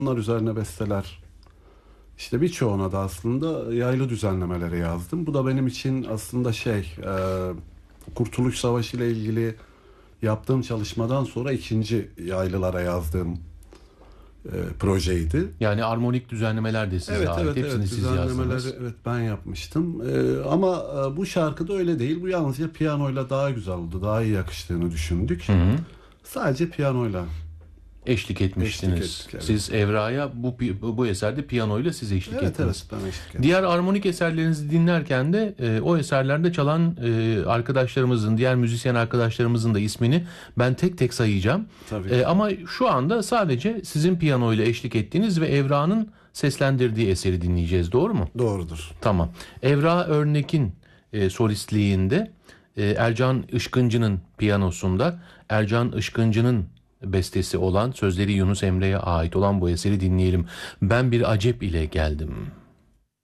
Bunlar üzerine besteler. İşte birçoğuna da aslında yaylı düzenlemeleri yazdım. Bu da benim için aslında Kurtuluş Savaşı ile ilgili yaptığım çalışmadan sonra ikinci yaylılara yazdığım projeydi. Yani armonik düzenlemeler de size ait. Hepsini siz yazdınız. Evet, ben yapmıştım. Ama bu şarkıda öyle değil. Bu yalnızca piyanoyla daha güzel oldu. Daha iyi yakıştığını düşündük. Hı hı. Sadece piyanoyla eşlik etmiştiniz. ettik, evet. Siz Evra'ya bu eserde piyanoyla siz eşlik ettiniz. Evet, ben eşlik ettim. Diğer armonik eserlerinizi dinlerken de o eserlerde çalan arkadaşlarımızın, diğer müzisyen arkadaşlarımızın da ismini ben tek tek sayacağım. Tabii. Ama şu anda sadece sizin piyanoyla eşlik ettiğiniz ve Evra'nın seslendirdiği eseri dinleyeceğiz. Doğru mu? Doğrudur. Tamam. Evra Örnek'in solistliğinde, Ercan Işkıncı'nın piyanosunda, Ercan Işkıncı'nın bestesi olan, sözleri Yunus Emre'ye ait olan bu eseri dinleyelim. Ben bir acep ile geldim.